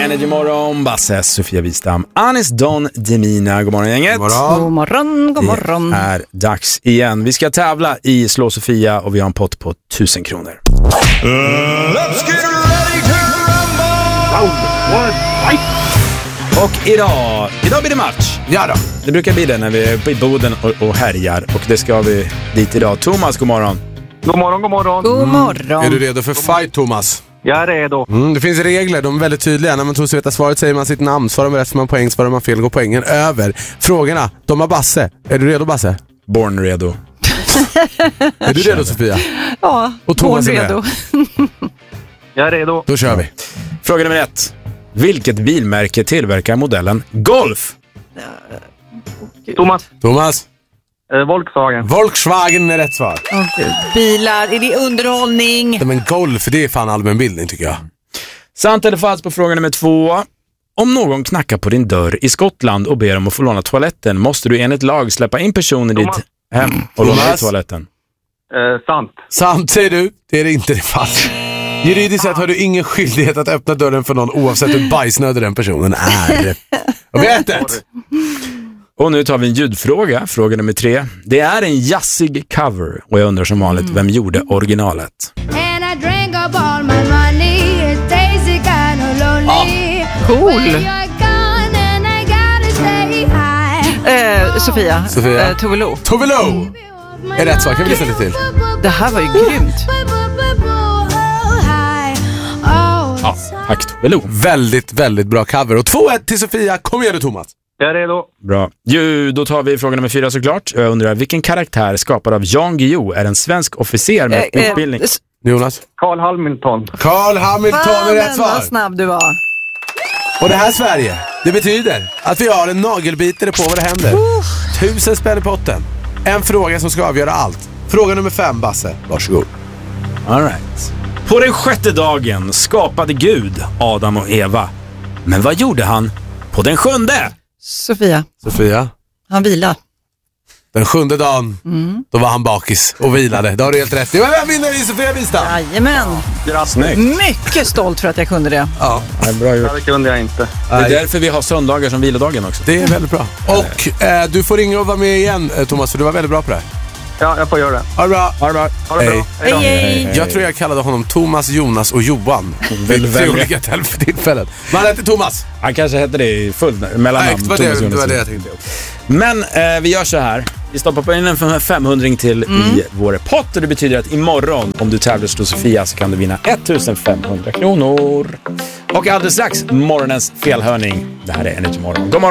Energy Morgon, Basse, Sofia Wistam, Anis Don Demina. God morgon gänget. God morgon, god morgon. Det är dags igen. Vi ska tävla i Slå Sofia och vi har en pott på 1000 kronor. Let's get ready to rumble! Och idag blir det match. Ja då. Det brukar bli det när vi är i Boden och härjar. Och det ska vi dit idag. Thomas, god morgon. God morgon, god morgon. God morgon. Är du redo för fight, Thomas? Jag är redo. Det finns regler, de är väldigt tydliga. När man tror sig veta svaret säger man sitt namn. Svarar man rätt får man poäng, svarar man fel går poängen över. Frågorna, de har Basse. Är du redo, Basse? Born redo. Är du redo, Sofia? Ja, och Thomas är redo. Jag är redo. Då kör vi. Fråga nummer 1. Vilket bilmärke tillverkar modellen Golf? Thomas. Volkswagen. Volkswagen är rätt svar. Bilar, är det underhållning? Men Golf, det är fan allmänbildning tycker jag. Sant eller falskt på fråga nummer 2. Om någon knackar på din dörr i Skottland och ber om att få låna toaletten måste du enligt lag släppa in personen i ditt hem och låna ut toaletten. Sant. Sant säger du, det är det inte, det fast. Juridiskt sett har du ingen skyldighet att öppna dörren för någon oavsett hur bajsnödig den personen är. Och vet det. Och nu tar vi en ljudfråga, fråga nummer 3. Det är en jazzig cover och jag undrar som vanligt, vem gjorde originalet? Cool. Sofia. Tove Lo är rätt svar, kan vi lyssna lite till? Det här var ju grymt. Ja, tack Tove Lo. Väldigt, väldigt bra cover. Och 2-1 till Sofia, kom igen nu Thomas. Jag är redo. Bra. Då tar vi fråga nummer 4 såklart. Jag undrar, vilken karaktär skapad av Jan Guillou är en svensk officer med utbildning? Jonas? Carl Hamilton. Carl Hamilton är rätt svar. Vad snabb du var. Och det här Sverige, det betyder att vi har en nagelbitare på våra händer. 1000 spänn i potten. En fråga som ska avgöra allt. Fråga nummer 5, Basse. Varsågod. All right. På den 6:e dagen skapade Gud Adam och Eva. Men vad gjorde han på den 7:e? Sofia? Han vila. Den 7:e dagen, då var han bakis och vilade. Det har du helt rätt i. Vem vinner i Sofia Wistam? Jajamän. Snyggt. Mycket stolt för att jag kunde det. Ja, Bra gjort. Det kunde jag inte. Det är därför vi har söndagar som vilodagen också. det är väldigt bra. Och du får ringa och vara med igen, Thomas, för du var väldigt bra på det. Ja, jag får göra det. Ha det bra. Ha det bra. Hej. Hej då. Hej. Jag tror jag kallade honom Thomas, Jonas och Johan. Vid olika tillfällen. Men han heter Thomas. Han kanske hette det i full mellannamn. Det var det jag tänkte. Men vi gör så här. Vi stoppar på in en 500 till i vår pott. Och det betyder att imorgon, om du tävlar hos Sofia, så kan du vinna 1500 kronor. Och alldeles strax, morgonens felhörning. Det här är Energy Morgon. God morgon.